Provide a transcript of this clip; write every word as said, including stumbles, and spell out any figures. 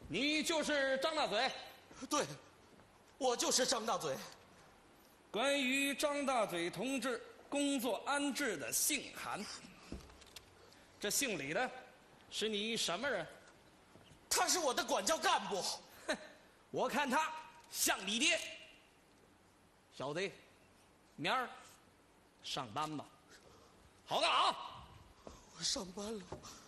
你就是张大嘴？ 对，我就是张大嘴。 关于张大嘴同志工作安置的信函，这信里的是你什么人？ 他是我的管教干部。 哼，我看他像你爹。小子，明儿上班吧。好干啊！ 我上班了。